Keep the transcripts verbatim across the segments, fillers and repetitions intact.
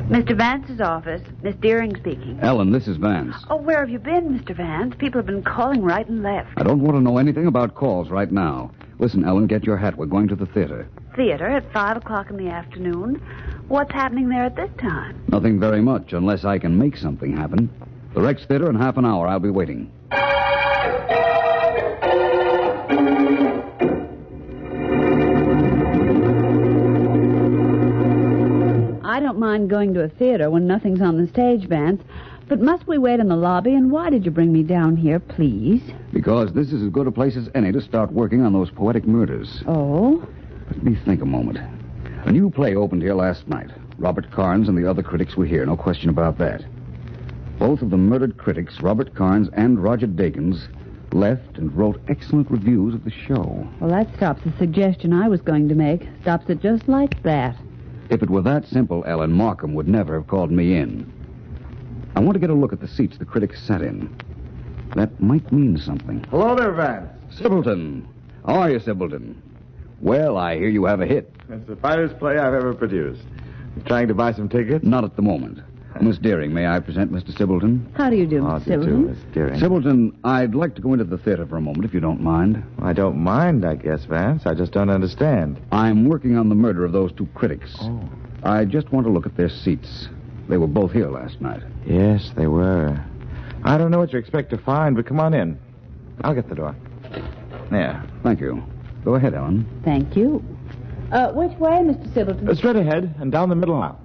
Mister Vance's office. Miss Deering speaking. Ellen, this is Vance. Oh, where have you been, Mister Vance? People have been calling right and left. I don't want to know anything about calls right now. Listen, Ellen, get your hat. We're going to the theater. Theater at five o'clock in the afternoon? What's happening there at this time? Nothing very much, unless I can make something happen. The Rex Theater in half an hour. I'll be waiting. I don't mind going to a theater when nothing's on the stage, Vance. But must we wait in the lobby? And why did you bring me down here, please? Because this is as good a place as any to start working on those poetic murders. Oh? Let me think a moment. A new play opened here last night. Robert Carnes and the other critics were here, no question about that. Both of the murdered critics, Robert Carnes and Roger Dakins, left and wrote excellent reviews of the show. Well, that stops the suggestion I was going to make. Stops it just like that. If it were that simple, Ellen, Markham would never have called me in. I want to get a look at the seats the critics sat in. That might mean something. Hello there, Vance. Sibbleton. How are you, Sibbleton? Well, I hear you have a hit. It's the finest play I've ever produced. You trying to buy some tickets? Not at the moment. Miss Deering, may I present Mister Sibbleton? How do you do, Oh, Mister do you, Sibbleton? Miss Deering. Sibbleton, I'd like to go into the theater for a moment, if you don't mind. I don't mind, I guess, Vance. I just don't understand. I'm working on the murder of those two critics. Oh. I just want to look at their seats. They were both here last night. Yes, they were. I don't know what you expect to find, but come on in. I'll get the door. There. Thank you. Go ahead, Ellen. Thank you. Uh, which way, Mister Sibbleton? Uh, straight ahead and down the middle aisle.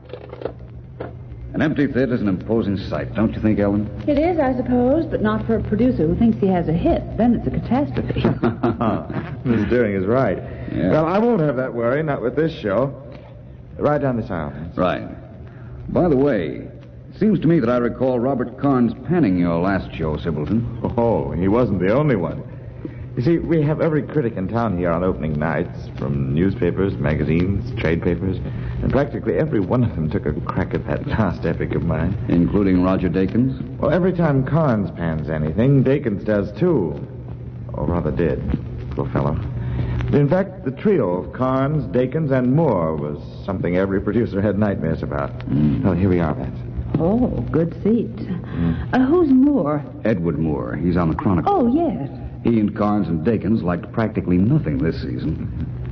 An empty theater's an imposing sight, don't you think, Ellen? It is, I suppose, but not for a producer who thinks he has a hit. Then it's a catastrophe. Miss Deering is right. Yeah. Well, I won't have that worry, not with this show. Right down this aisle. Vance. Right. By the way, it seems to me that I recall Robert Carnes panning your last show, Sibbleton. Oh, he wasn't the only one. You see, we have every critic in town here on opening nights, from newspapers, magazines, trade papers, and practically every one of them took a crack at that last epic of mine. Including Roger Dakins? Well, every time Carnes pans anything, Dakins does too. Or rather did, poor fellow. In fact, the trio of Carnes, Dakins, and Moore was something every producer had nightmares about. Mm. Well, here we are, Vance. Oh, good seats. Mm. Uh, who's Moore? Edward Moore. He's on the Chronicle. Oh, yes. He and Carnes and Dakins liked practically nothing this season.